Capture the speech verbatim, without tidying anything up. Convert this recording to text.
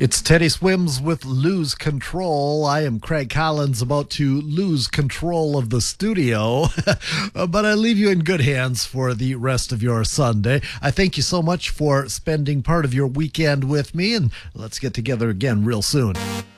It's Teddy Swims with Lose Control. I am Craig Collins, about to lose control of the studio, but I leave you in good hands for the rest of your Sunday. I thank you so much for spending part of your weekend with me, and let's get together again real soon.